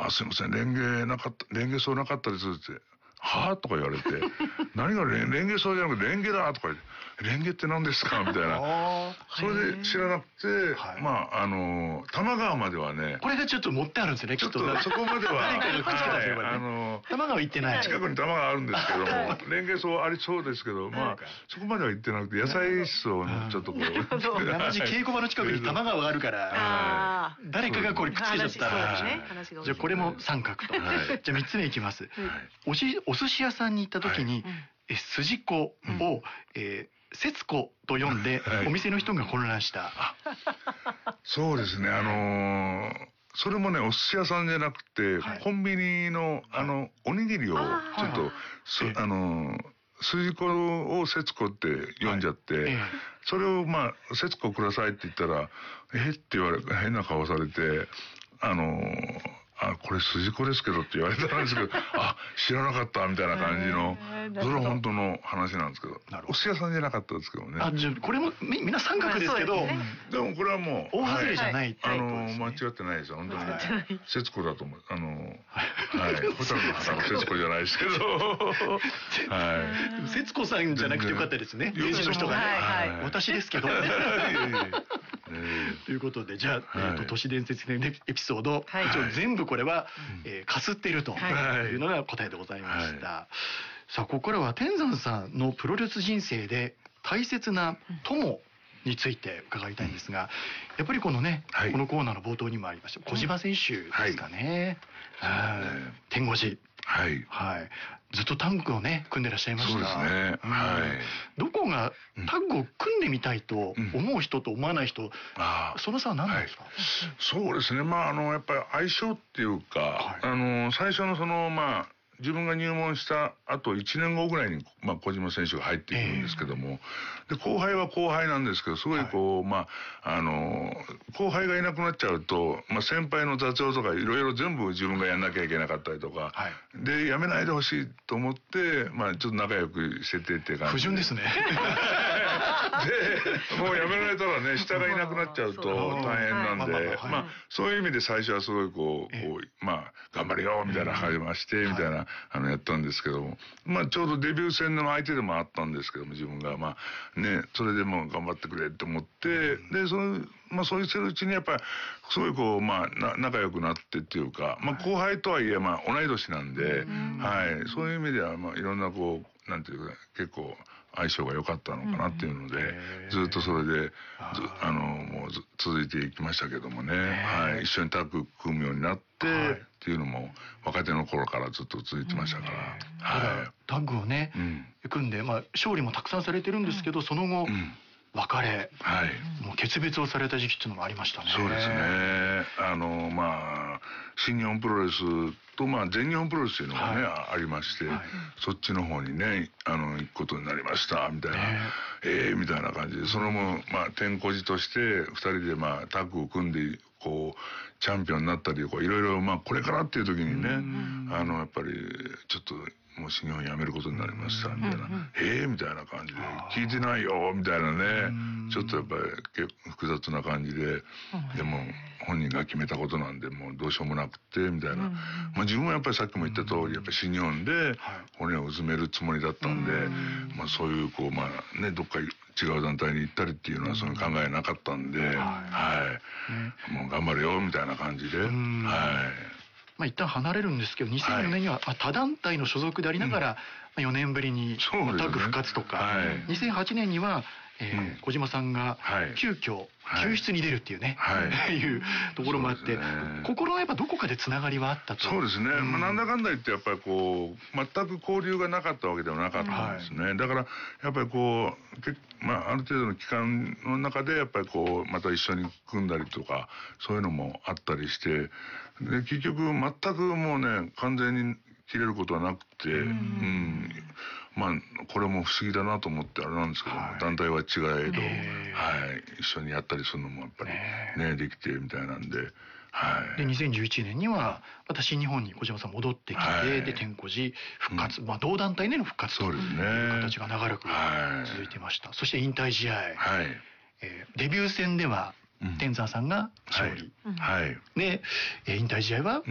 すいません、レンゲソウなかったですって。はぁとか言われて、何がレンゲソウじゃなくてレンゲだとか言って、レンゲって何ですかみたいな。それで知らなくて、まあ、多摩川まではね。 これがちょっと持ってあるんですよね、 ちょっとそこまでは。 誰かが口からすればね。多摩川行ってない。 近くに多摩川あるんですけども、レンゲソウありそうですけど、まあ、そこまでは行ってなくて、野菜室をちょっとこう。 山地稽古場の近くに多摩川があるから、誰かがこれくっつけちゃったら、じゃあこれも三角と。じゃあ3つ目いきます。お寿司屋さんに行った時に、筋子を、節子と読んで、お店の人が混乱した。 そうですね、それもね、お寿司屋さんじゃなくて、コンビニの、おにぎりを、ちょっと、筋子を節子って読んじゃって、それをまあ、節子くださいって言ったら、って言われ、変な顔されて、これ筋子ですけどって言われたんですけど、知らなかったみたいな感じの、それは本当の話なんですけど、お寿司屋さんじゃなかったですけどね。 じゃあこれもみんな三角ですけど、 でもこれはもう、 大外れじゃないって間違ってないですよ、本当に。節子だと思う。ホタルの旗の節子じゃないですけど。 節子さんじゃなくてよかったですね、レジの人がね。私ですけど。ということで、じゃあ、都市伝説のエピソード、一応全部これは、かすっているというのが答えでございました。さあ、ここからは天山さんのプロレス人生で大切な友について伺いたいんですが、やっぱりこのね、このコーナーの冒頭にもありました小島選手ですかね。天五寺。ずっとタッグをね、組んでらっしゃいました。 そうですね。 どこがタッグを組んでみたいと思う人と思わない人、その差は何なんですか？ そうですね。まあ、やっぱり相性っていうか、最初のまあ、自分が入門した後1年後ぐらいに、まあ、小島選手が入っていくんですけども、で、後輩は後輩なんですけど、すごいこう、まあ、後輩がいなくなっちゃうと、まあ、先輩の雑用とかいろいろ全部自分がやんなきゃいけなかったりとか、で、やめないでほしいと思って、まあ、ちょっと仲良くしててって感じ。 不純ですね。 で、もうやめられたらね、下がいなくなっちゃうと大変なんで、まあ、そういう意味で最初はすごいこう、まあ、頑張れよみたいな励まして、みたいな、やったんですけども、まあ、ちょうどデビュー戦の相手でもあったんですけども、自分が、まあ、ね、それでもう頑張ってくれって思って、で、まあ、そうしてるうちにやっぱり、すごいこう、まあ、仲良くなってっていうか、まあ、後輩とはいえ、まあ、同い年なんで、そういう意味では、まあ、いろんなこう、なんていうか、結構、相性が良かったのかなっていうので、ずっとそれで、もう続いていきましたけどもね、一緒にタッグ組むようになって、っていうのも、若手の頃からずっと続いてましたから。 タッグをね、組んで、まあ、勝利もたくさんされてるんですけど、その後、別れ、もう決別をされた時期っていうのもありましたね。 そうですね。まあ、新日本プロレスと、まあ、全日本プロレスっていうのがね、ありまして、そっちの方にね、行くことになりました、みたいな、みたいな感じで、その後、まあ、天小寺として、二人で、まあ、タッグを組んで、こう、チャンピオンになったり、こう、いろいろ、まあ、これからっていう時にね、やっぱり、ちょっと、もう新日本辞めることになりました、みたいな。みたいな感じで、聞いてないよ、みたいなね。ちょっとやっぱり複雑な感じで、でも本人が決めたことなんで、もうどうしようもなくて、みたいな。まあ自分はやっぱりさっきも言った通り、やっぱり新日本で骨をうずめるつもりだったんで、まあそういうこう、まあね、どっか違う団体に行ったりっていうのはそういう考えなかったんで、もう頑張れよ、みたいな感じで、 まあ一旦離れるんですけど、2004年には他団体の所属でありながら、4年ぶりにタッグ復活とか、2008年には小島さんが急遽救出に出るっていうね、いうところもあって、心のやっぱどこかでつながりはあったと。 そうですね。なんだかんだ言ってやっぱりこう、全く交流がなかったわけではなかったんですね。だからやっぱりこう、まあある程度の期間の中でやっぱりこう、また一緒に組んだりとか、そういうのもあったりして、で、結局全くもうね、完全に切れることはなくて、まあ、これも不思議だなと思ってあれなんですけども、団体は違えど、一緒にやったりするのもやっぱりね、できてみたいなんで、 で、2011年には、また新日本に小島さん戻ってきて、で、天小寺復活、まあ、同団体での復活という形が長らく続いてました。そして引退試合、デビュー戦では、天山さんが勝利。で、引退試合は